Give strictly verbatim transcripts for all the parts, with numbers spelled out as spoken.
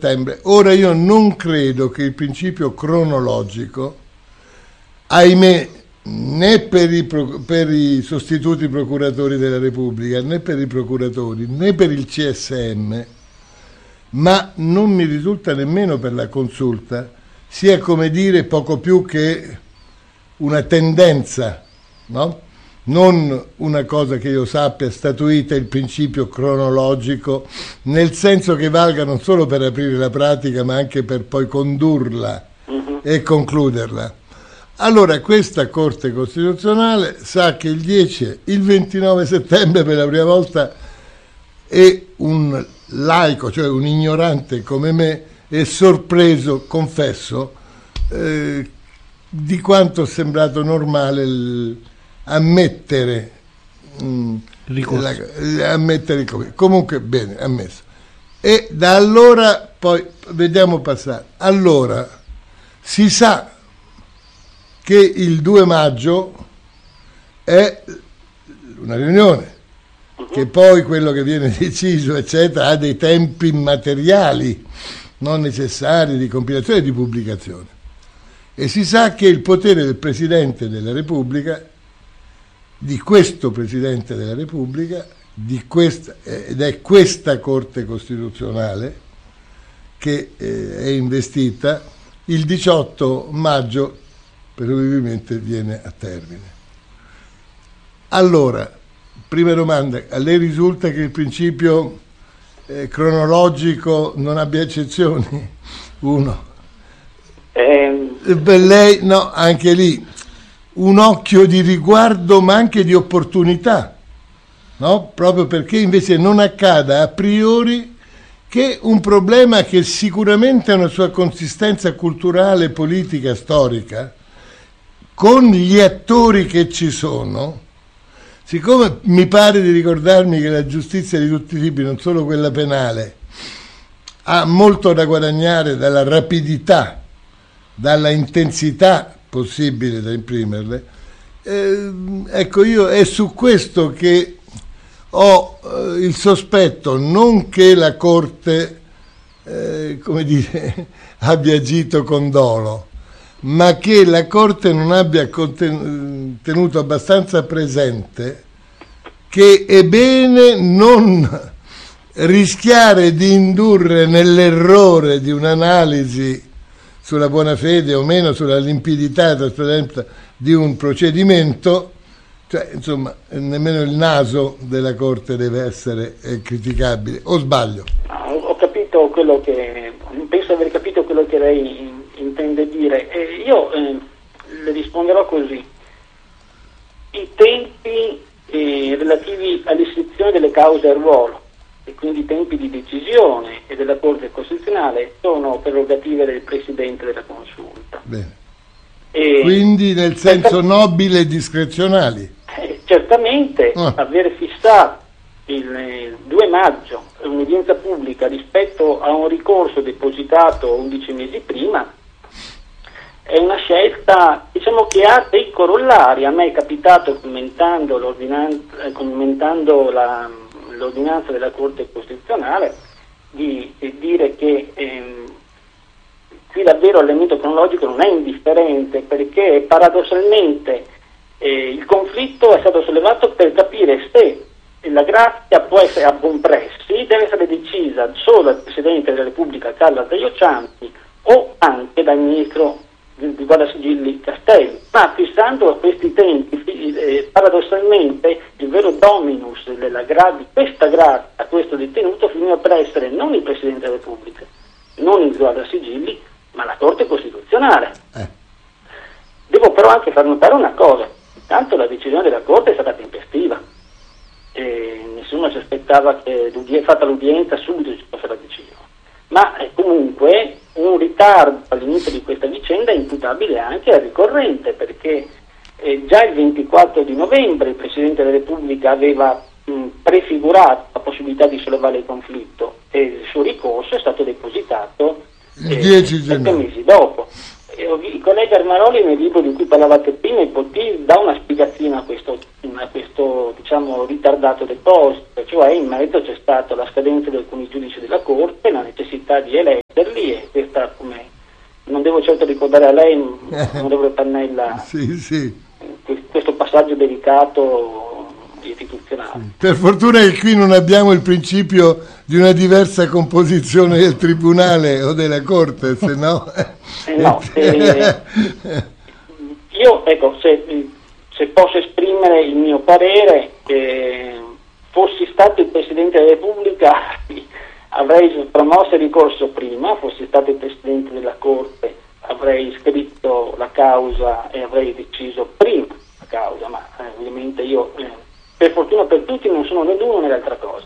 settembre. Ora io non credo che il principio cronologico, ahimè, né per i, per i sostituti procuratori della Repubblica, né per i procuratori, né per il C S M, ma non mi risulta nemmeno per la Consulta, sia come dire poco più che una tendenza, no? Non una cosa che io sappia statuita il principio cronologico, nel senso che valga non solo per aprire la pratica, ma anche per poi condurla uh-huh. e concluderla. Allora, questa Corte Costituzionale sa che il dieci, il ventinove settembre per la prima volta è un laico, cioè un ignorante come me, è sorpreso, confesso, eh, di quanto è sembrato normale il, ammettere mh, la, ammettere il comunque bene, ammesso. E da allora poi vediamo passare. Allora si sa che il due maggio è una riunione, che poi quello che viene deciso eccetera ha dei tempi materiali non necessari di compilazione e di pubblicazione, e si sa che il potere del Presidente della Repubblica, di questo Presidente della Repubblica, di questa, ed è questa Corte Costituzionale che eh, è investita, il diciotto maggio presumibilmente viene a termine. Allora, prima domanda, a lei risulta che il principio eh, cronologico non abbia eccezioni? Uno. Eh. Per lei, no, anche lì, un occhio di riguardo ma anche di opportunità, no? Proprio perché invece non accada a priori che un problema che sicuramente ha una sua consistenza culturale, politica, storica, con gli attori che ci sono, siccome mi pare di ricordarmi che la giustizia di tutti i tipi, non solo quella penale, ha molto da guadagnare dalla rapidità, dalla intensità possibile da imprimerle, eh, ecco, io è su questo che ho eh, il sospetto, non che la Corte eh, come dire, abbia agito con dolo, ma che la Corte non abbia conten- tenuto abbastanza presente che è bene non rischiare di indurre nell'errore di un'analisi sulla buona fede o meno, sulla limpidità e trasparenza di un procedimento, cioè insomma nemmeno il naso della Corte deve essere eh, criticabile, o sbaglio? Ho capito quello che, penso di aver capito quello che lei intende dire, e io eh, le risponderò così: i tempi eh, relativi all'iscrizione delle cause al ruolo e quindi i tempi di decisione e della Corte Costituzionale sono prerogative del Presidente della Consulta. Bene. E quindi nel senso nobile e discrezionali. Eh, certamente ah. aver fissato il eh, due maggio un'udienza pubblica rispetto a un ricorso depositato undici mesi prima è una scelta, diciamo, che ha dei corollari. A me è capitato, commentando l'ordinanza, commentando la, l'ordinanza della Corte Costituzionale, di, di dire che ehm, qui davvero l'elemento cronologico non è indifferente, perché paradossalmente eh, il conflitto è stato sollevato per capire se la grazia può essere a buon prezzi, deve essere decisa solo dal Presidente della Repubblica Carlo Azeglio Ciampi o anche dal Ministro di Guardasigilli Castelli, ma fissando a questi tempi eh, paradossalmente il vero dominus della gra- di questa grazia a questo detenuto finiva per essere non il Presidente della Repubblica, non il Guardasigilli, ma la Corte Costituzionale. Eh. Devo però anche far notare una cosa: intanto la decisione della Corte è stata tempestiva, e nessuno si aspettava che fatta l'udienza subito ci fosse la decisione, ma eh, comunque un ritardo all'inizio di questa vicenda è imputabile anche al ricorrente, perché eh, già il ventiquattro di novembre il Presidente della Repubblica aveva mh, prefigurato la possibilità di sollevare il conflitto e il suo ricorso è stato depositato il dieci sette gennaio. mesi dopo. E il collega Armaroli, nel libro di cui parlavate prima, il P O T, dà una spiegazione a questo, a a questo, diciamo, ritardato deposito, cioè in merito c'è stata la scadenza di alcuni giudici della Corte, la necessità di eleggerli, e questa, come non devo certo ricordare a lei, onorevole Pannella, sì, sì. questo passaggio delicato istituzionale. Sì. Per fortuna che qui non abbiamo il principio di una diversa composizione del Tribunale o della Corte, se no... Eh no, eh, io, ecco, se, se posso esprimere il mio parere, eh, fossi stato il Presidente della Repubblica avrei promosso il ricorso prima, fossi stato il Presidente della Corte avrei scritto la causa e avrei deciso prima la causa, ma eh, ovviamente io, eh, per fortuna per tutti, non sono né l'uno né l'altra cosa.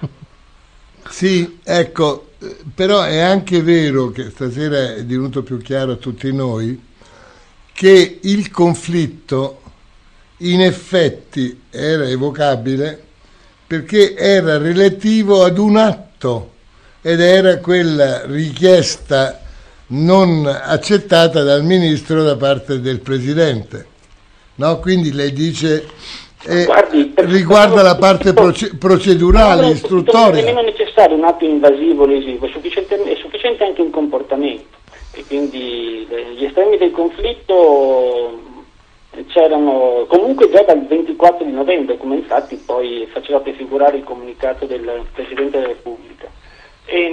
Sì, ecco, però è anche vero che stasera è divenuto più chiaro a tutti noi che il conflitto in effetti era evocabile perché era relativo ad un atto ed era quella richiesta non accettata dal ministro da parte del presidente, no? Quindi lei dice eh, Guardi, riguarda la parte proce- procedurale, non istruttoria. Non è nemmeno necessario un atto invasivo o lesivo, è sufficiente, è sufficiente anche un comportamento, e quindi gli estremi del conflitto c'erano comunque già dal ventiquattro di novembre, come infatti poi faceva prefigurare il comunicato del Presidente della Repubblica. E,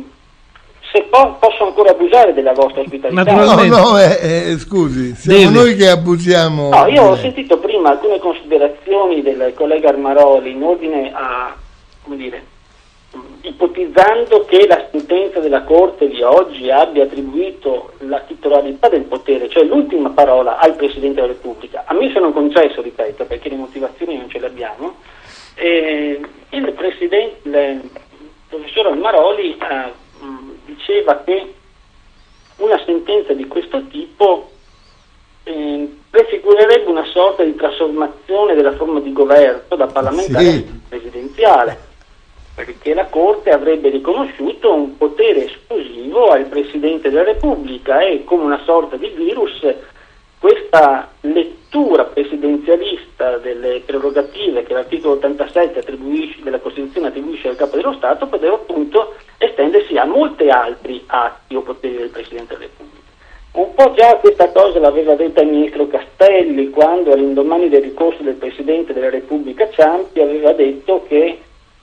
se po- posso ancora abusare della vostra ospitalità. No, no, eh, eh, scusi, siamo Devi. noi che abusiamo. No, io ho sentito prima alcune considerazioni del collega Armaroli in ordine a, come dire, ipotizzando che la sentenza della Corte di oggi abbia attribuito la titolarità del potere, cioè l'ultima parola, al Presidente della Repubblica. A me sono concesso, ripeto, perché le motivazioni non ce le abbiamo. E il Presidente, il professor Armaroli eh, diceva che una sentenza di questo tipo eh, prefigurerebbe una sorta di trasformazione della forma di governo da parlamentare sì. a presidenziale, perché la Corte avrebbe riconosciuto un potere esclusivo al Presidente della Repubblica e, come una sorta di virus, questa lettura presidenzialista delle prerogative che l'articolo ottantasette attribuisce, della Costituzione attribuisce al Capo dello Stato poteva appunto estendersi a molti altri atti o poteri del Presidente della Repubblica. Un po' già questa cosa l'aveva detta il ministro Castelli quando, all'indomani del ricorso del Presidente della Repubblica Ciampi, aveva detto che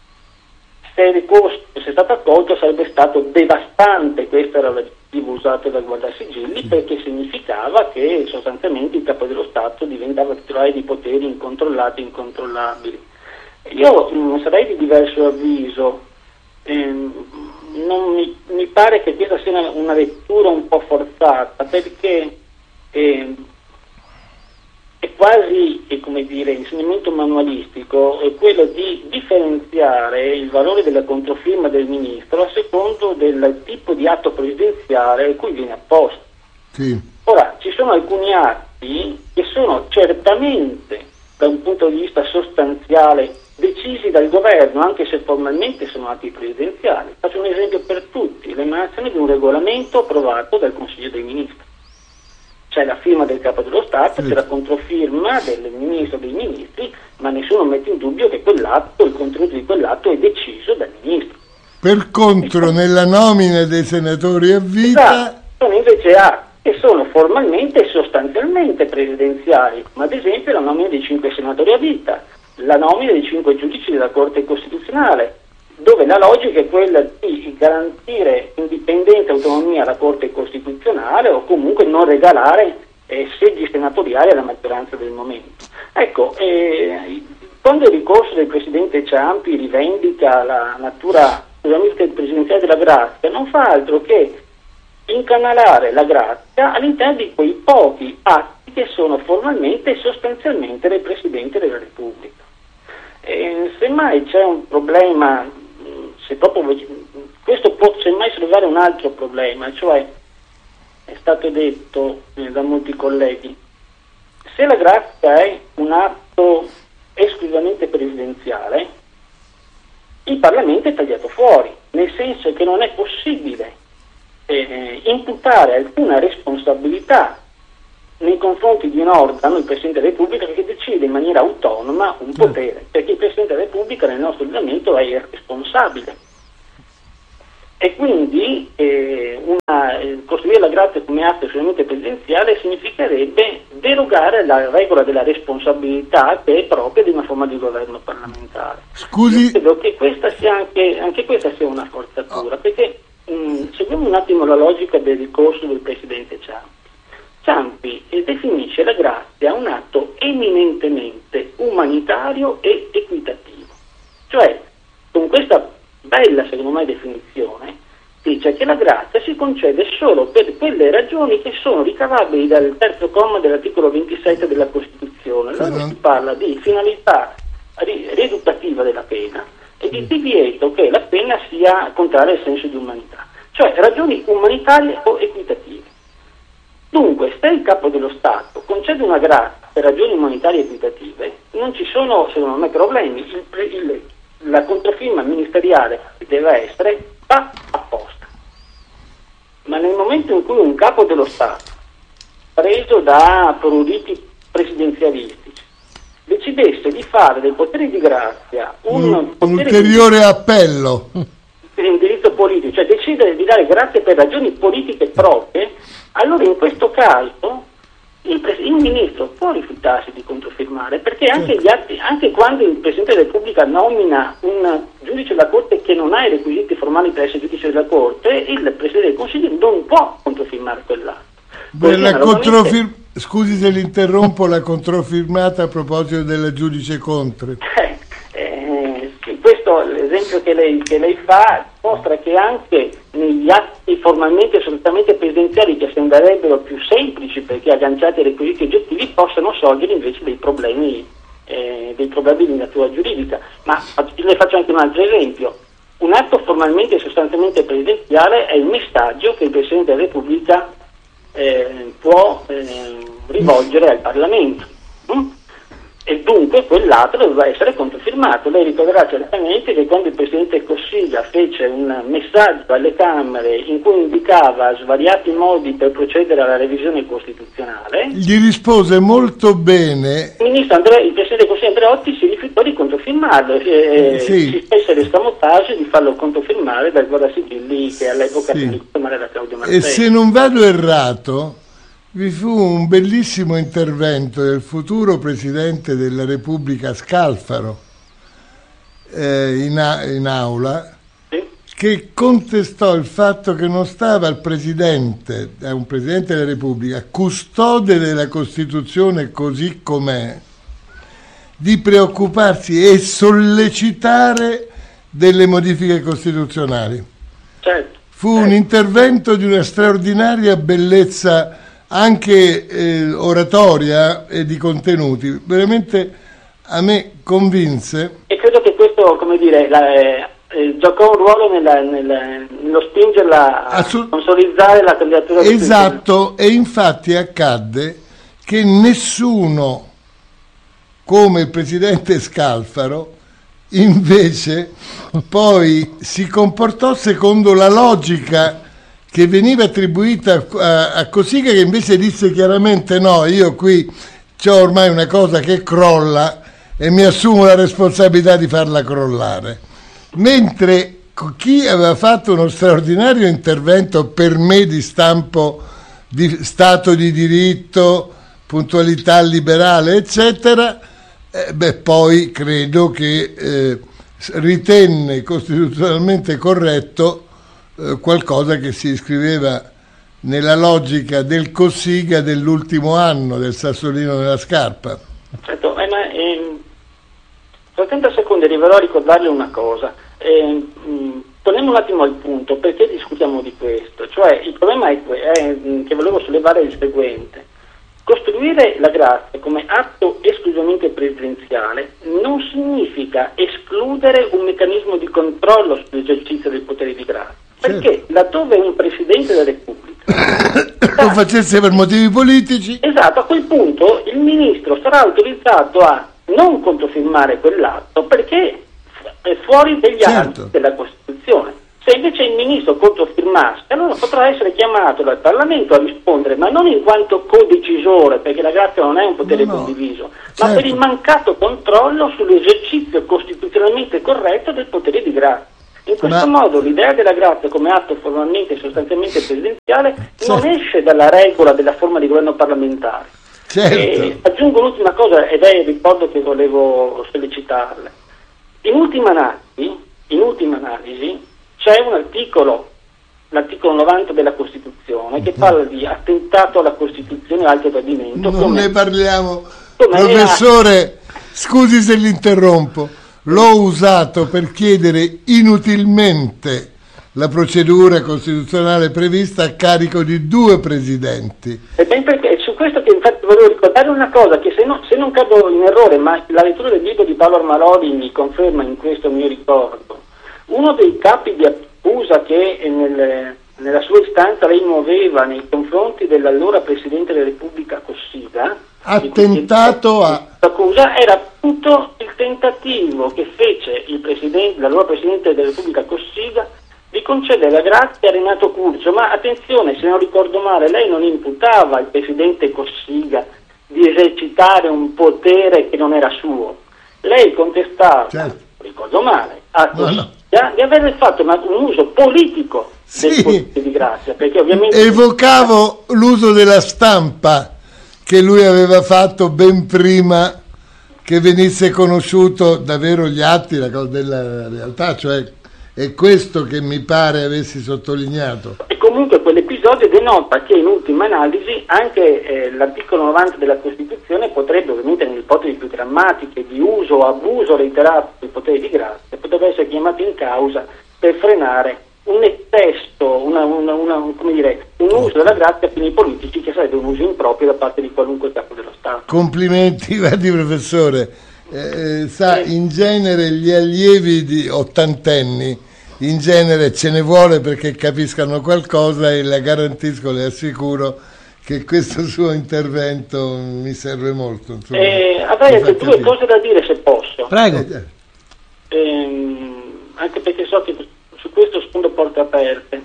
se il ricorso fosse stato accolto sarebbe stato devastante, questo era l'aggettivo usato dal Guardasigilli, perché significava che sostanzialmente il Capo dello Stato diventava titolare di poteri incontrollati e incontrollabili. Io mh, sarei di diverso avviso, ehm, non mi, mi pare che questa sia una, una lettura un po' forzata, perché ehm, è quasi, è come dire, insegnamento manualistico, è quello di differenziare il valore della controfirma del ministro a secondo del tipo di atto presidenziale a cui viene apposto. Sì. Ora, ci sono alcuni atti che sono certamente, da un punto di vista sostanziale, decisi dal governo, anche se formalmente sono atti presidenziali. Faccio un esempio per tutti: l'emanazione di un regolamento approvato dal Consiglio dei Ministri. C'è la firma del Capo dello Stato, sì. c'è la controfirma del Ministro dei Ministri, ma nessuno mette in dubbio che quell'atto, il contenuto di quell'atto è deciso dal Ministro. Per contro, e nella nomina dei senatori a vita... Esatto, sono invece atti che sono formalmente e sostanzialmente presidenziali, ma ad esempio la nomina dei cinque senatori a vita, la nomina dei cinque giudici della Corte Costituzionale, dove la logica è quella di garantire indipendenza e autonomia alla Corte Costituzionale o comunque non regalare eh, seggi senatoriali alla maggioranza del momento. Ecco, eh, quando il ricorso del Presidente Ciampi rivendica la natura puramente presidenziale della grazia, non fa altro che incanalare la grazia all'interno di quei pochi atti che sono formalmente e sostanzialmente del Presidente della Repubblica. E semmai c'è un problema, se proprio questo può semmai sollevare un altro problema, cioè è stato detto eh, da molti colleghi, se la grazia è un atto esclusivamente presidenziale, il Parlamento è tagliato fuori, nel senso che non è possibile eh, imputare alcuna responsabilità nei confronti di un organo, il Presidente della Repubblica, che decide in maniera autonoma un potere, perché il Presidente della Repubblica nel nostro ordinamento è il responsabile. E quindi eh, una, eh, costruire la grazia come atto esclusivamente presidenziale significherebbe derogare alla regola della responsabilità che è propria di una forma di governo parlamentare. Scusi. Io credo che questa sia anche, anche questa sia una forzatura, perché mh, seguiamo un attimo la logica del ricorso del Presidente Ciampi. Ciampi eh, definisce la grazia un atto eminentemente umanitario e equitativo. Cioè, con questa bella, secondo me, definizione, dice che la grazia si concede solo per quelle ragioni che sono ricavabili dal terzo comma dell'articolo ventisette della Costituzione. Allora si parla di finalità rieducativa della pena e di divieto che la pena sia contraria al senso di umanità, cioè ragioni umanitarie o equitative. Dunque, se il Capo dello Stato concede una grazia per ragioni umanitarie e equitative, non ci sono, secondo me, problemi. Il, il, la controfirma ministeriale deve essere fa apposta. Ma nel momento in cui un Capo dello Stato, preso da pruriti presidenzialistici, decidesse di fare del potere di grazia un, un, un ulteriore di, appello per il diritto politico, cioè decide di dare grazia per ragioni politiche proprie, allora in questo caso il, pres- il ministro può rifiutarsi di controfirmare, perché anche, gli atti, anche quando il Presidente della Repubblica nomina un giudice della Corte che non ha i requisiti formali per essere giudice della Corte, il Presidente del Consiglio non può controfirmare quell'atto. Beh, la controfir- Scusi se l'interrompo, la controfirmata a proposito del giudice Contre. Eh, eh, sì, questo l'esempio che lei, che lei fa mostra che anche negli atti formalmente e assolutamente presidenziali, che sembrerebbero più semplici perché agganciati ai requisiti oggettivi, possano sorgere invece dei problemi, eh, dei problemi di natura giuridica. Ma le faccio anche un altro esempio. Un atto formalmente e sostanzialmente presidenziale è il messaggio che il Presidente della Repubblica eh, può eh, rivolgere al Parlamento. Mm? E dunque quell'atto doveva essere controfirmato. Lei ricorderà certamente che quando il Presidente Cossiga fece un messaggio alle Camere in cui indicava svariati modi per procedere alla revisione costituzionale, gli rispose molto bene. Il ministro Andrea, il Presidente del Consiglio Andreotti si rifiutò di controfirmarlo e sì. si fece l'escamotage di farlo controfirmare dal guardasigilli che all'epoca sì. si era Claudio Martelli. E se non vado errato, vi fu un bellissimo intervento del futuro Presidente della Repubblica Scalfaro eh, in, a- in aula, sì? che contestò il fatto che non stava il Presidente, eh, un Presidente della Repubblica, custode della Costituzione così com'è, di preoccuparsi e sollecitare delle modifiche costituzionali. Certo. Fu un intervento di una straordinaria bellezza anche eh, oratoria e di contenuti, veramente a me convinse. E credo che questo, come dire, la, eh, giocò un ruolo nella, nella, nello spingerla a Assu- consolizzare la candidatura. Esatto, e infatti accadde che nessuno, come il Presidente Scalfaro, invece poi si comportò secondo la logica che veniva attribuita a, a Cossiga, che invece disse chiaramente no, io qui c'ho ormai una cosa che crolla e mi assumo la responsabilità di farla crollare. Mentre chi aveva fatto uno straordinario intervento per me di stampo di Stato di diritto, puntualità liberale, eccetera, eh, beh, poi credo che eh, ritenne costituzionalmente corretto qualcosa che si iscriveva nella logica del Cossiga dell'ultimo anno, del sassolino nella scarpa. Certo, eh, ma eh, tra trenta secondi arriverò a ricordarle una cosa. Eh, mh, torniamo un attimo al punto, perché discutiamo di questo? Cioè, il problema è, è, che volevo sollevare il seguente. Costruire la grazia come atto esclusivamente presidenziale non significa escludere un meccanismo di controllo sull'esercizio del potere di grazia. Perché laddove un Presidente della Repubblica lo facesse per motivi politici, esatto, a quel punto il Ministro sarà autorizzato a non controfirmare quell'atto perché è fuori degli certo. atti della Costituzione. Se invece il ministro controfirmasse, allora potrà essere chiamato dal Parlamento a rispondere, ma non in quanto codecisore, perché la grazia non è un potere no, no. condiviso, certo. ma per il mancato controllo sull'esercizio costituzionalmente corretto del potere di grazia. In questo ma... modo l'idea della grazia come atto formalmente e sostanzialmente presidenziale certo. non esce dalla regola della forma di governo parlamentare. Certo. E aggiungo l'ultima cosa, ed è il ricordo che volevo sollecitarle. In ultima analisi, in ultima analisi c'è un articolo, l'articolo novanta della Costituzione, che parla di attentato alla Costituzione e altro tradimento. Non come, ne parliamo, professore, a... scusi se l'interrompo, l'ho usato per chiedere inutilmente la procedura costituzionale prevista a carico di due presidenti. E ben perché, è su questo che infatti volevo ricordare una cosa, che se, no, se non cado in errore, ma la lettura del libro di Paolo Armaroli mi conferma in questo mio ricordo, uno dei capi di accusa che nel, nella sua istanza lei muoveva nei confronti dell'allora Presidente della Repubblica Cossiga, attentato a... l'accusa era appunto il tentativo che fece il presidente, l'allora Presidente della Repubblica Cossiga di concedere la grazia a Renato Curcio, ma attenzione, se non ricordo male, lei non imputava al Presidente Cossiga di esercitare un potere che non era suo, lei contestava, certo. ricordo male, a Cossiga no, no. di aver fatto una, un uso politico del sì. potere di grazia, perché ovviamente evocavo l'uso della stampa che lui aveva fatto ben prima che venisse conosciuto davvero gli atti della realtà, cioè è questo che mi pare avessi sottolineato. E comunque quell'episodio denota che in ultima analisi anche eh, l'articolo novanta della Costituzione potrebbe, ovviamente nelle ipotesi più drammatiche di uso o abuso reiterato del potere di grazia, potrebbe essere chiamato in causa per frenare un eccesso, una, una, una, come dire, un uso della grazia a fini politici che sarebbe un uso improprio da parte di qualunque capo dello Stato. Complimenti, guardi professore, eh, sa, in genere gli allievi di ottantenni in genere ce ne vuole perché capiscano qualcosa e le garantisco, le assicuro che questo suo intervento mi serve molto. Insomma, eh, avrei anche due capire. cose da dire se posso. Prego. Eh, anche perché so che su questo sfondo porte aperte.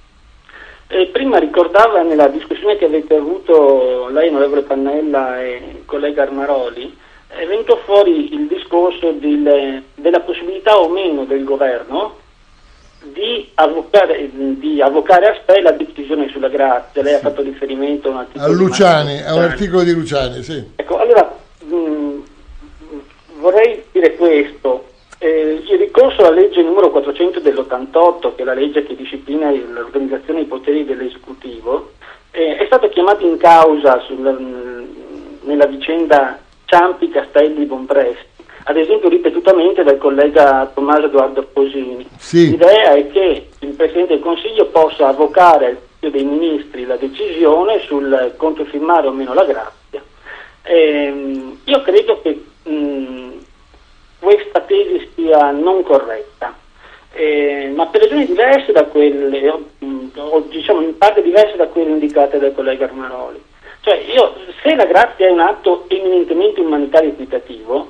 Eh, prima ricordava nella discussione che avete avuto lei, onorevole Pannella, e il collega Armaroli, è venuto fuori il discorso del, della possibilità o meno del governo di avvocare, di avvocare a sé la decisione sulla grazia. Lei sì. ha fatto riferimento a un articolo a Luciani, a un articolo di Luciani, sì. Ecco, allora mh, vorrei dire questo. Eh, il ricorso alla legge numero quattrocento dell'ottantotto, che è la legge che disciplina l'organizzazione dei poteri dell'esecutivo, eh, è stato chiamato in causa sul, nella vicenda Ciampi, Castelli, Bonpresti, ad esempio ripetutamente dal collega Tommaso Edoardo Posini. Sì. L'idea è che il Presidente del Consiglio possa avvocare al Consiglio dei Ministri la decisione sul controfirmare o meno la grazia. Ehm, io credo che mh, questa tesi sia non corretta, eh, ma per ragioni diverse da quelle, o, o diciamo in parte diverse da quelle indicate dal collega Armaroli. Cioè, io, se la grazia è un atto eminentemente umanitario e equitativo,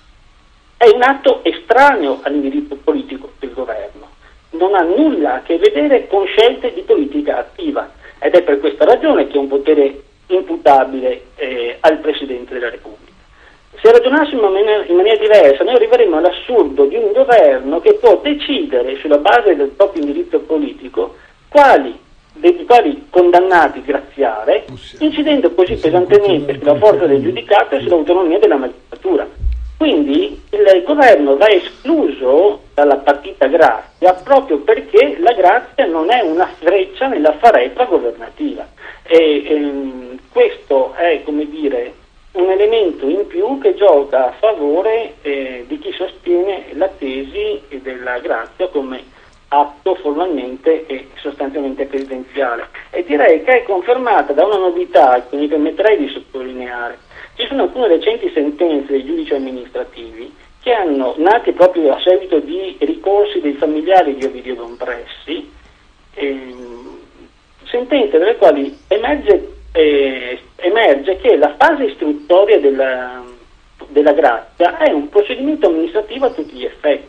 è un atto estraneo all'indirizzo politico del governo, non ha nulla a che vedere con scelte di politica attiva, ed è per questa ragione che è un potere imputabile eh, al Presidente della Repubblica. Se ragionassimo in maniera diversa, noi arriveremo all'assurdo di un governo che può decidere sulla base del proprio indirizzo politico quali dei quali condannati graziare, incidendo così pesantemente sulla forza del giudicato e sull'autonomia della magistratura. Quindi il governo va escluso dalla partita grazia proprio perché la grazia non è una freccia nella faretra governativa. E ehm, questo è, come dire, un elemento in più che gioca a favore eh, di chi sostiene la tesi della grazia come atto formalmente e sostanzialmente presidenziale. E direi che è confermata da una novità che mi permetterei di sottolineare. Ci sono alcune recenti sentenze dei giudici amministrativi che hanno, nate proprio a seguito di ricorsi dei familiari di Ovidio Bonpressi, ehm, sentenze dalle quali emerge, eh, emerge che la fase istruttoria della, della grazia è un procedimento amministrativo a tutti gli effetti.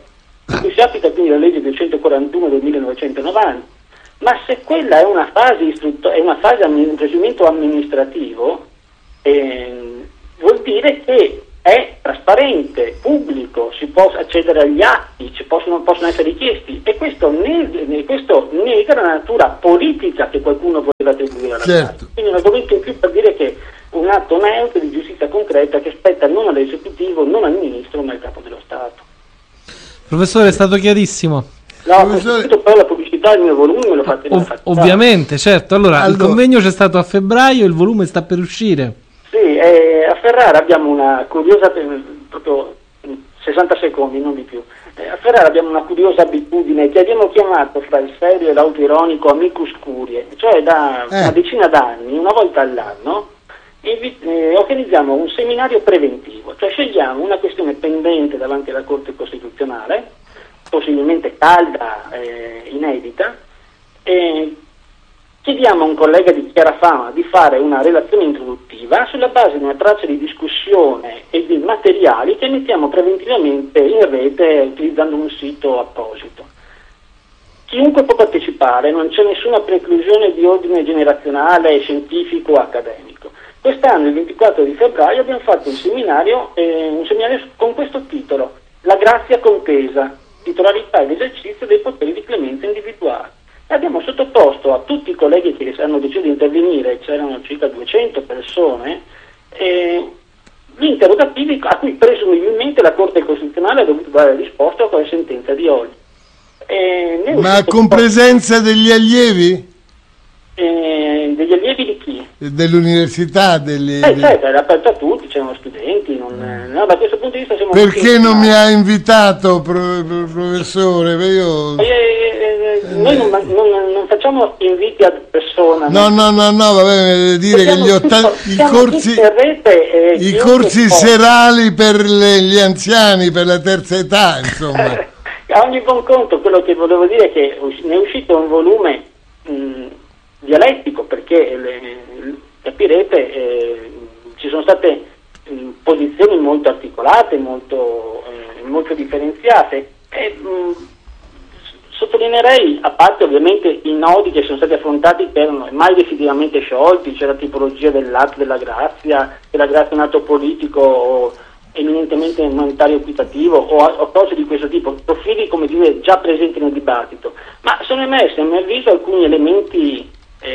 in cui si applica quindi la legge duecentoquarantuno del millenovecentonovanta. Ma se quella è una fase istrutto- è una fase di procedimento amministrativo, eh, vuol dire che è trasparente, pubblico, si può accedere agli atti, ci possono, possono essere richiesti, e questo, neg- questo nega la natura politica che qualcuno voleva attribuire alla certo. parte. Quindi un argomento in più per dire che un atto neutro di giustizia concreta che spetta non all'esecutivo, non al ministro, ma al capo dello Stato. Professore, è stato chiarissimo. No, Professore... però la pubblicità del mio volume me lo fate. Ov- ovviamente, certo. Allora, allora, il convegno c'è stato a febbraio, il volume sta per uscire. Sì, eh, a Ferrara abbiamo una curiosa, proprio sessanta secondi, non di più. Eh, a Ferrara abbiamo una curiosa abitudine che abbiamo chiamato fra il serio e l'autoironico amicus curiae, cioè da eh. una decina d'anni, una volta all'anno, invi- eh, organizziamo un seminario preventivo, cioè scegliamo una questione pendente davanti alla Corte Costituzionale, possibilmente calda, eh, inedita, e chiediamo a un collega di chiara fama di fare una relazione introduttiva sulla base di una traccia di discussione e di materiali che mettiamo preventivamente in rete utilizzando un sito apposito. Chiunque può partecipare, non c'è nessuna preclusione di ordine generazionale, scientifico o accademico. Quest'anno, il ventiquattro di febbraio, abbiamo fatto un seminario, eh, un seminario con questo titolo: La grazia contesa, titolarità ed esercizio dei poteri di clemenza individuale. Abbiamo sottoposto a tutti i colleghi che hanno deciso di intervenire, c'erano circa duecento persone, eh, gli interrogativi a cui presumibilmente la Corte Costituzionale ha dovuto dare risposta con la sentenza di oggi. Eh, Ma con presenza degli allievi? Eh, degli allievi di chi? Dell'università? Degli, eh, certo, era aperto a tutti, c'erano studenti, non, mm. no, da questo punto di vista siamo... Perché non mi ha invitato, pro, pro, professore? Io... Eh, eh, eh, noi non, non, non facciamo inviti ad persona. No, no, no, no, vabbè, dire che gli otta- i corsi, rete, eh, i corsi serali per le, gli anziani, per la terza età, insomma. A ogni buon conto, quello che volevo dire è che ne è uscito un volume mh, dialettico, perché le, capirete, eh, ci sono state mh, posizioni molto articolate, molto, eh, molto differenziate, e mh, sottolineerei, a parte ovviamente i nodi che sono stati affrontati che erano mai definitivamente sciolti, c'è la tipologia dell'atto della grazia, che la grazia è un atto politico o eminentemente monetario equitativo o, o cose di questo tipo, profili, come dire, già presenti nel dibattito, ma sono emersi a mio avviso alcuni elementi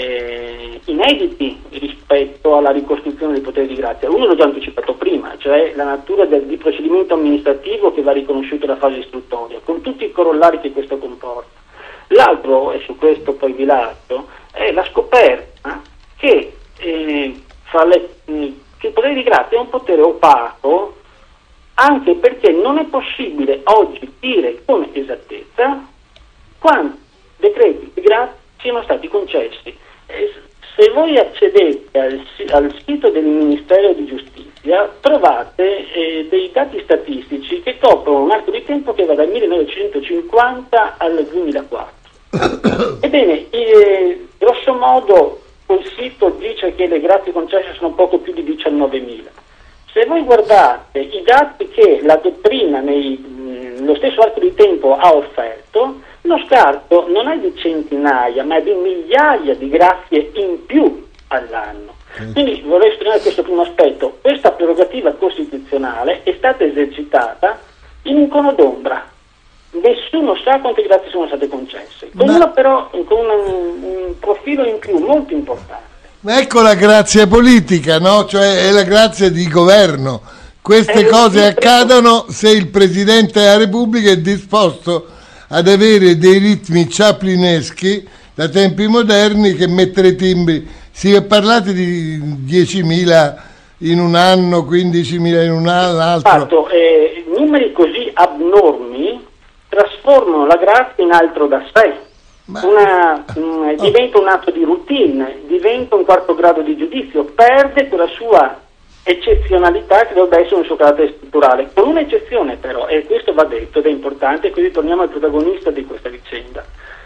eh, inediti rispetto alla ricostruzione dei poteri di grazia. Uno l'ho già anticipato prima, cioè la natura del, di procedimento amministrativo che va riconosciuto alla fase istruttoria, con tutti i corollari che questo comporta. L'altro, e su questo poi vi lascio, è la scoperta che, eh, fra le, eh, che il potere di grazia è un potere opaco, anche perché non è possibile oggi dire con esattezza quanti decreti di grazia siano stati concessi. Eh, se voi accedete al, al sito del Ministero di Giustizia trovate eh, dei dati statistici che coprono un arco di tempo che va dal millenovecentocinquanta al duemilaquattro. Ebbene, eh, grosso modo quel sito dice che le grazie concesse sono poco più di diciannovemila. Se voi guardate i dati che la dottrina nello stesso arco di tempo ha offerto, lo scarto non è di centinaia, ma è di migliaia di grazie in più all'anno. Mm. Quindi vorrei sottolineare questo primo aspetto: questa prerogativa costituzionale è stata esercitata in un cono d'ombra. Nessuno sa quante grazie sono state concesse, con una però con un, un profilo in più molto importante. Ecco la grazia politica, no? Cioè è la grazia di governo. Queste eh, cose accadono se il Presidente della Repubblica è disposto ad avere dei ritmi chaplineschi da tempi moderni che mettere timbri. Si è parlato di diecimila in un anno, quindicimila in un altro. Fatto, eh, numeri così abnormi trasformano la grazia in altro da sé. Una, mh, diventa un atto di routine, diventa un quarto grado di giudizio, perde quella sua eccezionalità che dovrebbe essere un suo carattere strutturale, con un'eccezione però, e questo va detto ed è importante, quindi torniamo al protagonista di questa vicenda.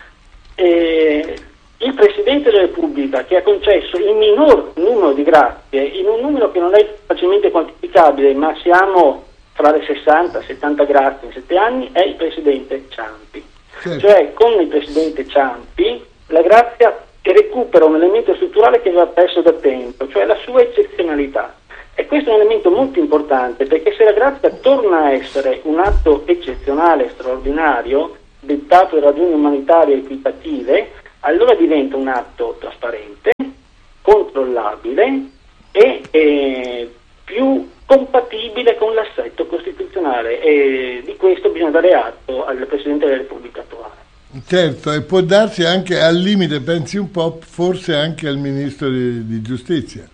E il Presidente della Repubblica, che ha concesso il minor numero di grazie, in un numero che non è facilmente quantificabile, ma siamo fra le sessanta e settanta grazie in sette anni è il presidente Ciampi. Certo. Cioè con il presidente Ciampi la grazia recupera un elemento strutturale che aveva perso da tempo, cioè la sua eccezionalità. E questo è un elemento molto importante, perché se la grazia torna a essere un atto eccezionale, straordinario, dettato da ragioni umanitarie equitative, allora diventa un atto trasparente, controllabile e eh, più compatibile con l'assetto costituzionale, e di questo bisogna dare atto al Presidente della Repubblica attuale. Certo, e può darsi anche al limite, pensi un po', forse anche al Ministro di, di Giustizia.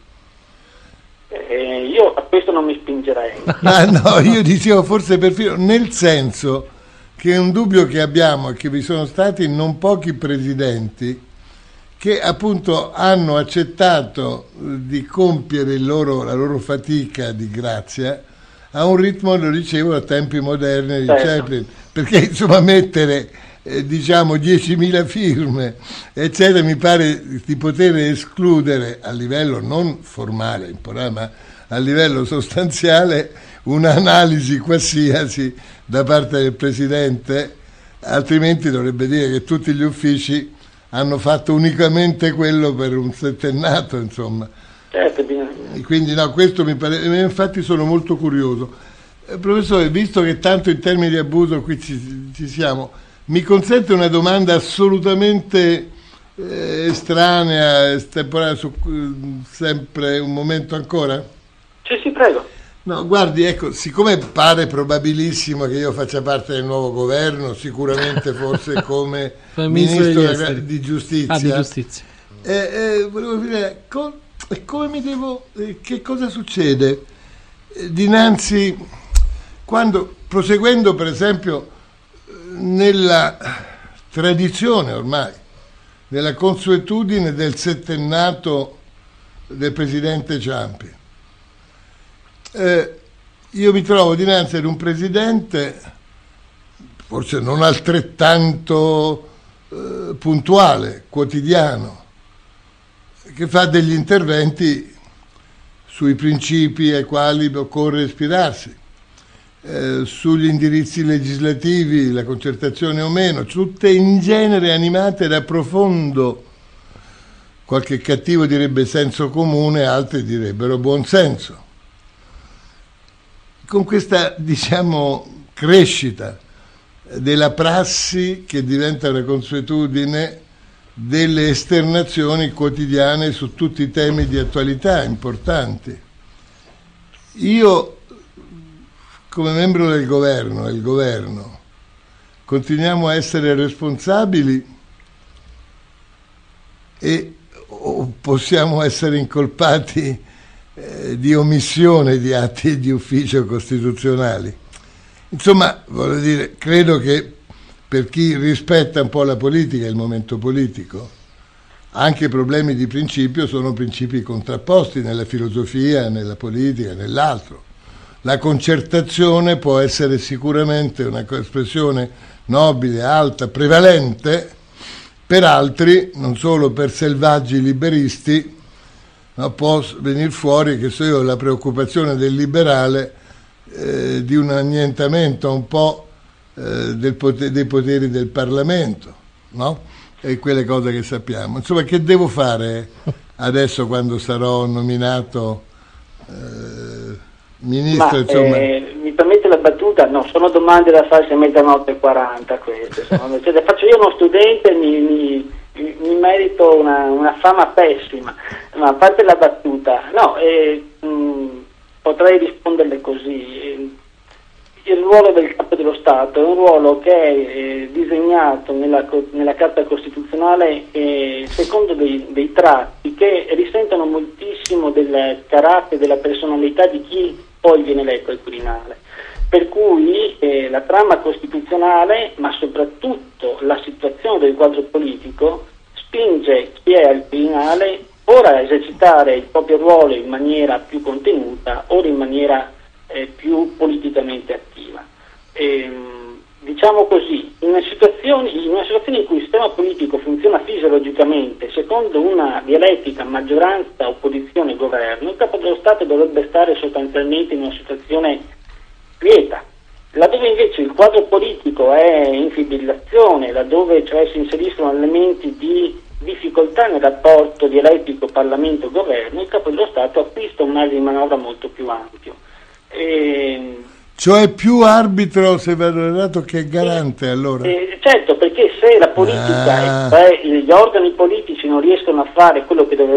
Eh, io a questo non mi spingerei. Ah, no, io dicevo forse perfino, nel senso che è un dubbio che abbiamo, è che vi sono stati non pochi presidenti che appunto hanno accettato di compiere il loro, la loro fatica di grazia a un ritmo, lo dicevo, a tempi moderni di certo. Chaplin, perché insomma mettere eh, diciamo diecimila firme eccetera, mi pare di poter escludere a livello non formale, ma a livello sostanziale un'analisi qualsiasi da parte del Presidente, altrimenti dovrebbe dire che tutti gli uffici hanno fatto unicamente quello per un settennato, insomma. Certo, bisogna... Quindi no, questo mi pare, infatti sono molto curioso. Eh, professore, visto che tanto in termini di abuso qui ci, ci siamo, mi consente una domanda assolutamente eh, estranea, estemporanea, su sempre un momento ancora? Sì, sì, prego. No, guardi, ecco, siccome pare probabilissimo che io faccia parte del nuovo governo, sicuramente forse come ministro di, di giustizia, ah, di giustizia. Eh, eh, volevo dire, co- come mi devo, eh, che cosa succede eh, dinanzi, quando, proseguendo per esempio nella tradizione ormai, nella consuetudine del settennato del presidente Ciampi. Eh, io mi trovo dinanzi ad un presidente forse non altrettanto eh, puntuale, quotidiano, che fa degli interventi sui principi ai quali occorre ispirarsi, eh, sugli indirizzi legislativi, la concertazione o meno, tutte in genere animate da profondo, qualche cattivo direbbe senso comune, altri direbbero buon senso. Con questa, diciamo, crescita della prassi che diventa una consuetudine delle esternazioni quotidiane su tutti i temi di attualità importanti. Io, come membro del governo e il governo, continuiamo a essere responsabili e o possiamo essere incolpati di omissione di atti di ufficio costituzionali. Insomma, voglio dire, credo che per chi rispetta un po' la politica e il momento politico, anche i problemi di principio sono principi contrapposti nella filosofia, nella politica, nell'altro. La concertazione può essere sicuramente una espressione nobile, alta, prevalente, per altri, non solo per selvaggi liberisti, ma può venire fuori, che so io, la preoccupazione del liberale eh, di un annientamento un po' eh, del poter, dei poteri del Parlamento, no? E quelle cose che sappiamo. Insomma, che devo fare adesso quando sarò nominato eh, ministro? Ma, insomma? Eh, mi permette la battuta? No, sono domande da farsi a mezzanotte e quaranta queste. Sono, cioè, le faccio io uno studente, mi... mi mi merito una, una fama pessima, ma a parte la battuta, no, eh, mh, potrei risponderle così. Il ruolo del capo dello Stato è un ruolo che è eh, disegnato nella, nella Carta Costituzionale eh, secondo dei, dei tratti che risentono moltissimo del carattere, della personalità di chi poi viene eletto al Quirinale. Per cui eh, la trama costituzionale, ma soprattutto la situazione del quadro politico, spinge chi è al Quirinale ora a esercitare il proprio ruolo in maniera più contenuta, ora in maniera eh, più politicamente attiva. E, diciamo così, in una, situazione, in una situazione in cui il sistema politico funziona fisiologicamente secondo una dialettica maggioranza, opposizione, governo, il capo dello Stato dovrebbe stare sostanzialmente in una situazione quieta. Laddove invece il quadro politico è in fibrillazione, laddove cioè si inseriscono elementi di difficoltà nel rapporto dialettico Parlamento-Governo, il Capo dello Stato acquista un margine di manovra molto più ampio. E... Cioè più arbitro, se vado errato, che garante, eh, allora? Eh, certo, perché se la politica, ah. eh, gli organi politici non riescono a fare quello che dovrebbero